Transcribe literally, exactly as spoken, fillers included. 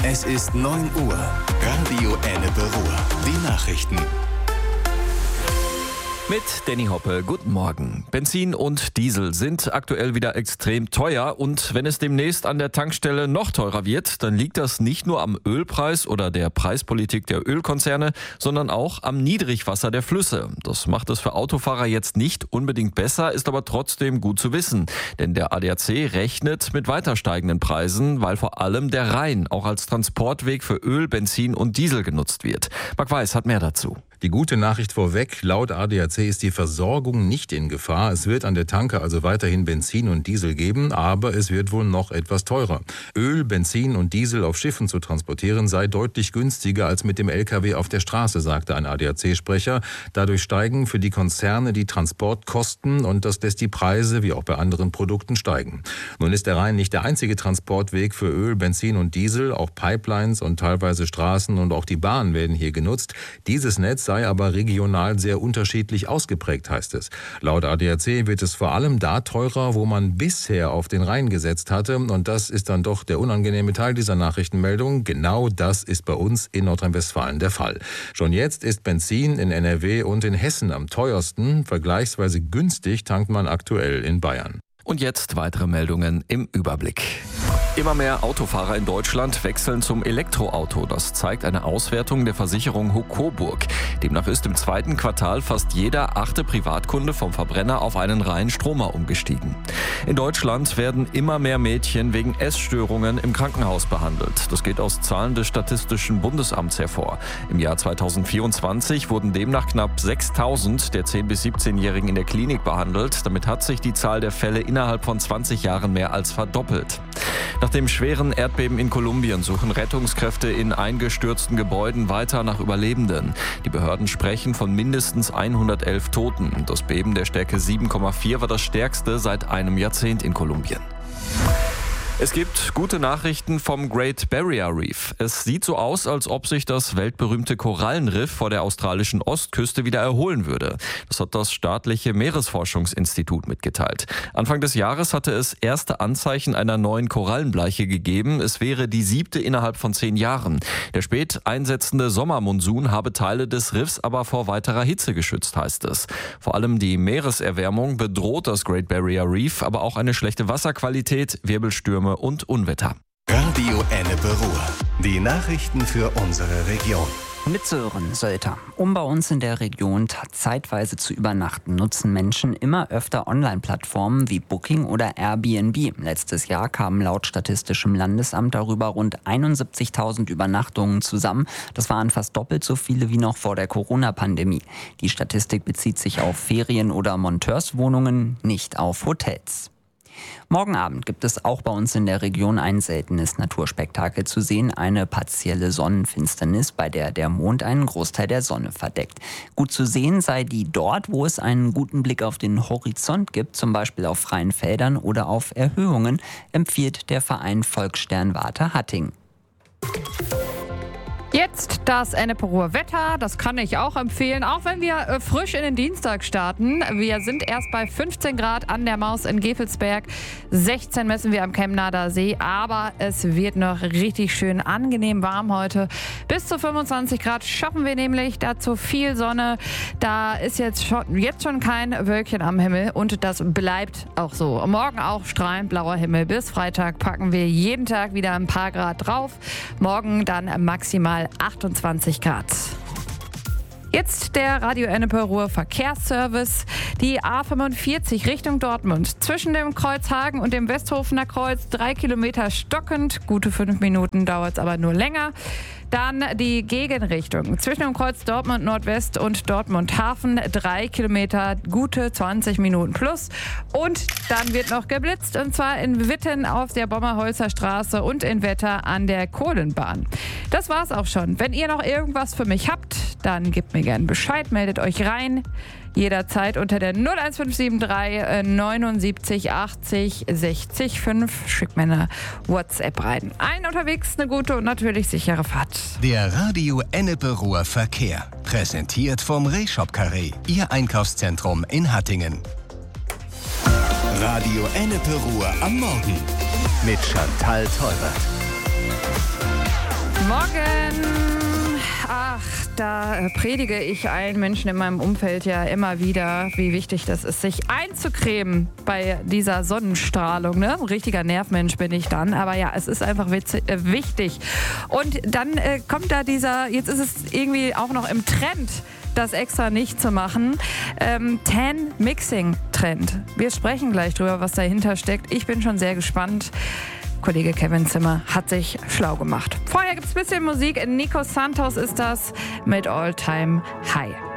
Es ist neun Uhr. Radio Ennepe Ruhr. Die Nachrichten. Mit Danny Hoppe, guten Morgen. Benzin und Diesel sind aktuell wieder extrem teuer und wenn es demnächst an der Tankstelle noch teurer wird, dann liegt das nicht nur am Ölpreis oder der Preispolitik der Ölkonzerne, sondern auch am Niedrigwasser der Flüsse. Das macht es für Autofahrer jetzt nicht unbedingt besser, ist aber trotzdem gut zu wissen. Denn der A D A C rechnet mit weiter steigenden Preisen, weil vor allem der Rhein auch als Transportweg für Öl, Benzin und Diesel genutzt wird. Marc Weiß hat mehr dazu. Die gute Nachricht vorweg, laut A D A C ist die Versorgung nicht in Gefahr. Es wird an der Tanke also weiterhin Benzin und Diesel geben, aber es wird wohl noch etwas teurer. Öl, Benzin und Diesel auf Schiffen zu transportieren sei deutlich günstiger als mit dem L K W auf der Straße, sagte ein A D A C-Sprecher. Dadurch steigen für die Konzerne die Transportkosten und das lässt die Preise, wie auch bei anderen Produkten, steigen. Nun ist der Rhein nicht der einzige Transportweg für Öl, Benzin und Diesel. Auch Pipelines und teilweise Straßen und auch die Bahn werden hier genutzt. Dieses Netz sei aber regional sehr unterschiedlich ausgeprägt, heißt es. Laut A D A C wird es vor allem da teurer, wo man bisher auf den Rhein gesetzt hatte. Und das ist dann doch der unangenehme Teil dieser Nachrichtenmeldung. Genau das ist bei uns in Nordrhein-Westfalen der Fall. Schon jetzt ist Benzin in N R W und in Hessen am teuersten. Vergleichsweise günstig tankt man aktuell in Bayern. Und jetzt weitere Meldungen im Überblick. Immer mehr Autofahrer in Deutschland wechseln zum Elektroauto. Das zeigt eine Auswertung der Versicherung Coburg. Demnach ist im zweiten Quartal fast jeder achte Privatkunde vom Verbrenner auf einen reinen Stromer umgestiegen. In Deutschland werden immer mehr Mädchen wegen Essstörungen im Krankenhaus behandelt. Das geht aus Zahlen des Statistischen Bundesamts hervor. Im Jahr zweitausendvierundzwanzig wurden demnach knapp sechstausend der zehn- bis siebzehnjährigen in der Klinik behandelt. Damit hat sich die Zahl der Fälle innerhalb von zwanzig Jahren mehr als verdoppelt. Nach dem schweren Erdbeben in Kolumbien suchen Rettungskräfte in eingestürzten Gebäuden weiter nach Überlebenden. Die Behörden sprechen von mindestens hundertelf Toten. Das Beben der Stärke sieben Komma vier war das stärkste seit einem Jahrzehnt in Kolumbien. Es gibt gute Nachrichten vom Great Barrier Reef. Es sieht so aus, als ob sich das weltberühmte Korallenriff vor der australischen Ostküste wieder erholen würde. Das hat das staatliche Meeresforschungsinstitut mitgeteilt. Anfang des Jahres hatte es erste Anzeichen einer neuen Korallenbleiche gegeben. Es wäre die siebte innerhalb von zehn Jahren. Der spät einsetzende Sommermonsun habe Teile des Riffs aber vor weiterer Hitze geschützt, heißt es. Vor allem die Meereserwärmung bedroht das Great Barrier Reef, aber auch eine schlechte Wasserqualität, Wirbelstürme und Unwetter. Radio Ennepe Ruhr. Die Nachrichten für unsere Region. Mit Sören Sölter. Um bei uns in der Region zeitweise zu übernachten, nutzen Menschen immer öfter Online-Plattformen wie Booking oder Airbnb. Letztes Jahr kamen laut Statistischem Landesamt darüber rund einundsiebzigtausend Übernachtungen zusammen. Das waren fast doppelt so viele wie noch vor der Corona-Pandemie. Die Statistik bezieht sich auf Ferien- oder Monteurswohnungen, nicht auf Hotels. Morgen Abend gibt es auch bei uns in der Region ein seltenes Naturspektakel zu sehen, eine partielle Sonnenfinsternis, bei der der Mond einen Großteil der Sonne verdeckt. Gut zu sehen sei die dort, wo es einen guten Blick auf den Horizont gibt, zum Beispiel auf freien Feldern oder auf Erhöhungen, empfiehlt der Verein Volkssternwarte Hattingen. Jetzt das Ennepe Ruhr Wetter, das kann ich auch empfehlen, auch wenn wir äh, frisch in den Dienstag starten. Wir sind erst bei fünfzehn Grad an der Maus in Gevelsberg, sechzehn messen wir am Chemnader See, aber es wird noch richtig schön angenehm warm heute. Bis zu fünfundzwanzig Grad schaffen wir nämlich, dazu viel Sonne, da ist jetzt schon, jetzt schon kein Wölkchen am Himmel und das bleibt auch so. Morgen auch strahlend blauer Himmel, bis Freitag packen wir jeden Tag wieder ein paar Grad drauf, morgen dann maximal achtundzwanzig Grad. Jetzt der Radio Ennepe Ruhr Verkehrsservice. Die A fünfundvierzig Richtung Dortmund. Zwischen dem Kreuz Hagen und dem Westhofener Kreuz drei Kilometer stockend. Gute fünf Minuten dauert es aber nur länger. Dann die Gegenrichtung. Zwischen dem Kreuz Dortmund Nordwest und Dortmund Hafen drei Kilometer, gute zwanzig Minuten plus. Und dann wird noch geblitzt, und zwar in Witten auf der Bommerholzer Straße und in Wetter an der Kohlenbahn. Das war's auch schon. Wenn ihr noch irgendwas für mich habt, dann gebt mir gerne Bescheid, meldet euch rein. Jederzeit unter der null eins fünf sieben drei neunundsiebzig achtzig sechzig fünf. Schickt mir eine WhatsApp rein. Allen unterwegs eine gute und natürlich sichere Fahrt. Der Radio Ennepe Ruhr Verkehr. Präsentiert vom Rehshop Carré, Ihr Einkaufszentrum in Hattingen. Radio Ennepe Ruhr am Morgen mit Chantal Teubert. Morgen. Ach, da predige ich allen Menschen in meinem Umfeld ja immer wieder, wie wichtig das ist, sich einzucremen bei dieser Sonnenstrahlung. Ne? Ein richtiger Nervmensch bin ich dann. Aber ja, es ist einfach witzig, äh, wichtig. Und dann äh, kommt da dieser, jetzt ist es irgendwie auch noch im Trend, das extra nicht zu machen. Ähm, Tan-Mixing-Trend. Wir sprechen gleich drüber, was dahinter steckt. Ich bin schon sehr gespannt. Kollege Kevin Zimmer hat sich schlau gemacht. Vorher gibt es ein bisschen Musik. Nico Santos ist das mit All Time High.